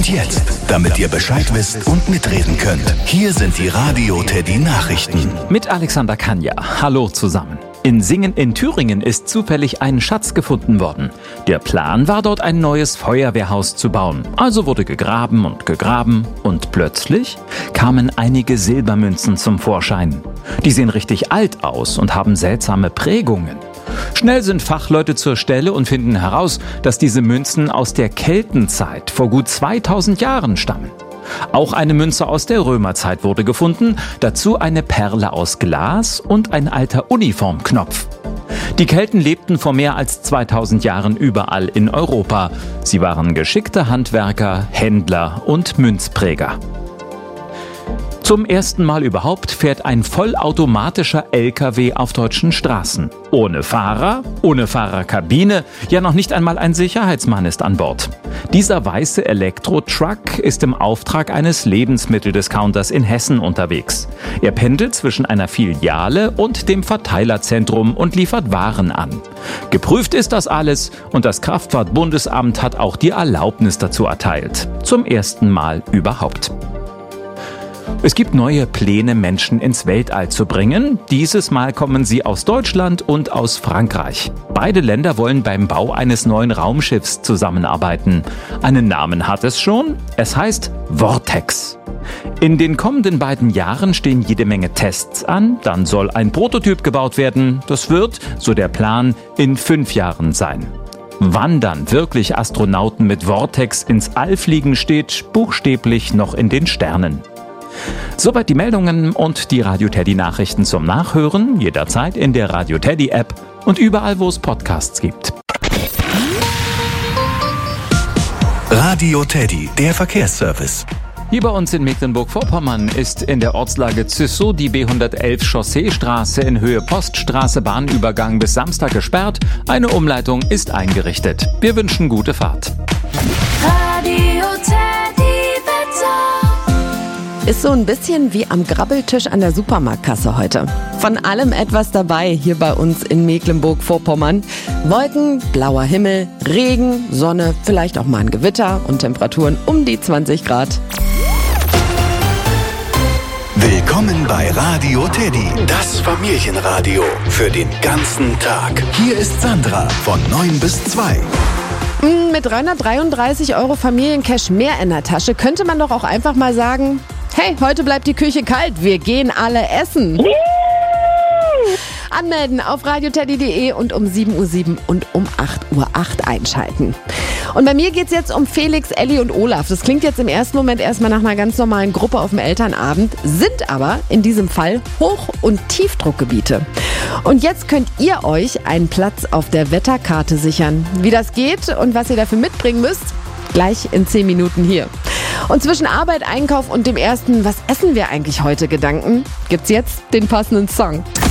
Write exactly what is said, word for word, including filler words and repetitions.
Und jetzt, damit ihr Bescheid wisst und mitreden könnt, hier sind die Radio Teddy Nachrichten. Mit Alexander Kanja. Hallo zusammen. In Singen in Thüringen ist zufällig ein Schatz gefunden worden. Der Plan war, dort ein neues Feuerwehrhaus zu bauen. Also wurde gegraben und gegraben und plötzlich kamen einige Silbermünzen zum Vorschein. Die sehen richtig alt aus und haben seltsame Prägungen. Schnell sind Fachleute zur Stelle und finden heraus, dass diese Münzen aus der Keltenzeit vor gut zweitausend Jahren stammen. Auch eine Münze aus der Römerzeit wurde gefunden, dazu eine Perle aus Glas und ein alter Uniformknopf. Die Kelten lebten vor mehr als zweitausend Jahren überall in Europa. Sie waren geschickte Handwerker, Händler und Münzpräger. Zum ersten Mal überhaupt fährt ein vollautomatischer L K W auf deutschen Straßen. Ohne Fahrer, ohne Fahrerkabine, ja noch nicht einmal ein Sicherheitsmann ist an Bord. Dieser weiße Elektro-Truck ist im Auftrag eines Lebensmitteldiscounters in Hessen unterwegs. Er pendelt zwischen einer Filiale und dem Verteilerzentrum und liefert Waren an. Geprüft ist das alles und das Kraftfahrtbundesamt hat auch die Erlaubnis dazu erteilt. Zum ersten Mal überhaupt. Es gibt neue Pläne, Menschen ins Weltall zu bringen. Dieses Mal kommen sie aus Deutschland und aus Frankreich. Beide Länder wollen beim Bau eines neuen Raumschiffs zusammenarbeiten. Einen Namen hat es schon. Es heißt Vortex. In den kommenden beiden Jahren stehen jede Menge Tests an. Dann soll ein Prototyp gebaut werden. Das wird, so der Plan, in fünf Jahren sein. Wann dann wirklich Astronauten mit Vortex ins All fliegen, steht buchstäblich noch in den Sternen. Soweit die Meldungen und die Radio Teddy Nachrichten zum Nachhören, jederzeit in der Radio Teddy App und überall, wo es Podcasts gibt. Radio Teddy, der Verkehrsservice. Hier bei uns in Mecklenburg-Vorpommern ist in der Ortslage Züssow die B hundertelf Chausseestraße in Höhe Poststraße Bahnübergang bis Samstag gesperrt. Eine Umleitung ist eingerichtet. Wir wünschen gute Fahrt. Radio Teddy Wetter. Ist so ein bisschen wie am Grabbeltisch an der Supermarktkasse heute. Von allem etwas dabei hier bei uns in Mecklenburg-Vorpommern. Wolken, blauer Himmel, Regen, Sonne, vielleicht auch mal ein Gewitter und Temperaturen um die zwanzig Grad. Willkommen bei Radio Teddy, das Familienradio für den ganzen Tag. Hier ist Sandra von neun bis zwei. Mit dreihundertdreiunddreißig Euro Familiencash mehr in der Tasche könnte man doch auch einfach mal sagen, hey, heute bleibt die Küche kalt, wir gehen alle essen. Anmelden auf radioteddy punkt de und um sieben Uhr sieben und um acht Uhr acht einschalten. Und bei mir geht's jetzt um Felix, Elli und Olaf. Das klingt jetzt im ersten Moment erstmal nach einer ganz normalen Gruppe auf dem Elternabend, sind aber in diesem Fall Hoch- und Tiefdruckgebiete. Und jetzt könnt ihr euch einen Platz auf der Wetterkarte sichern. Wie das geht und was ihr dafür mitbringen müsst, gleich in zehn Minuten hier. Und zwischen Arbeit, Einkauf und dem ersten "Was essen wir eigentlich heute" Gedanken gibt's jetzt den passenden Song.